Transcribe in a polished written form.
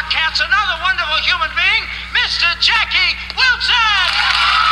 our cats another wonderful human being, Mr. Jackie Wilson!